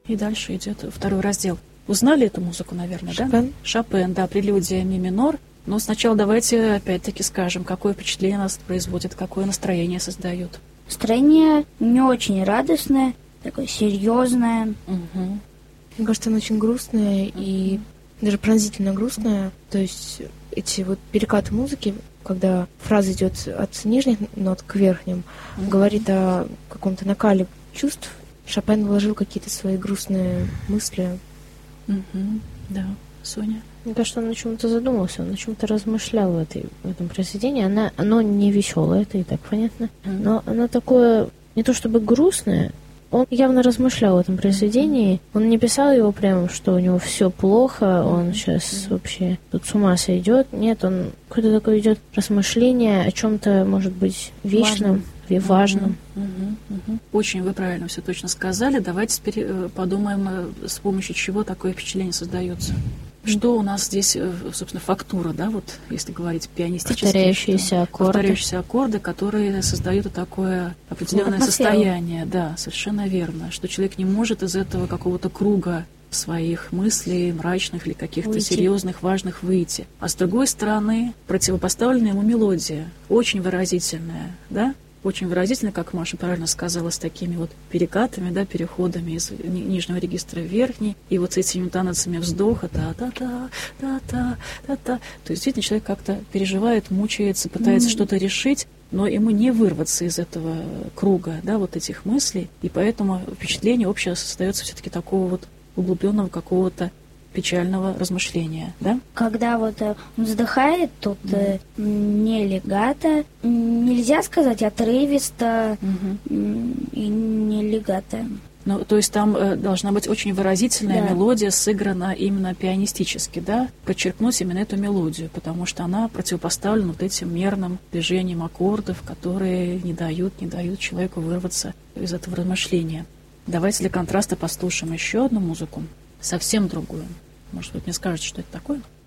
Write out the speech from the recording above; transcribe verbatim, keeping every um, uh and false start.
И дальше идет второй раздел. Узнали эту музыку, наверное, Шопен. да? Шопен, да, прелюдия ми минор. Но сначала давайте опять-таки скажем, какое впечатление нас производит, какое настроение создает. Настроение не очень радостное, такое серьезное. Угу. Мне кажется, она очень грустная uh-huh. и даже пронзительно грустная. То есть эти вот перекаты музыки, когда фраза идет от нижних нот к верхним, uh-huh. говорит о каком-то накале чувств. Шопен вложил какие-то свои грустные мысли. Uh-huh. Да, Соня? Мне кажется, он на чем-то задумался, он на чем-то размышлял в, этой, в этом произведении. Она, оно не веселое, это и так понятно, uh-huh. но оно такое не то чтобы грустное. Он явно размышлял в этом произведении. Он не писал его прямо, что у него все плохо, он сейчас mm-hmm. вообще тут с ума сойдет. Нет, он какое-то такое идет размышление о чем-то, может быть, вечном и важном. Mm-hmm. Mm-hmm. Очень вы правильно все точно сказали. Давайте теперь подумаем, с помощью чего такое впечатление создается. Что у нас здесь, собственно, фактура, да, вот если говорить пианистически. Повторяющиеся аккорды. Повторяющиеся аккорды, которые создают такое определенное атмосферу. состояние. Да, совершенно верно. Что человек не может из этого какого-то круга своих мыслей, мрачных или каких-то выйти. серьезных, важных выйти. А с другой стороны, противопоставленная ему мелодия, очень выразительная, да? Очень выразительно, как Маша правильно сказала, с такими вот перекатами, да, переходами из ни- нижнего регистра в верхний, и вот с этими интонациями вздоха, та-та-та, та-та, та-та. То есть, действительно, человек как-то переживает, мучается, пытается mm. что-то решить, но ему не вырваться из этого круга, да, вот этих мыслей, и поэтому впечатление общее остается все-таки такого вот углубленного какого-то печального размышления, да? Когда вот он вздыхает, тут mm. не легато, нельзя сказать отрывисто mm-hmm. и не легато. Ну, то есть там э, должна быть очень выразительная да. мелодия, сыграна именно пианистически, да? Подчеркнуть именно эту мелодию, потому что она противопоставлена вот этим мерным движением аккордов, которые не дают, не дают человеку вырваться из этого размышления. Давайте для контраста послушаем еще одну музыку. Совсем другую. Может быть, мне скажете, что это такое?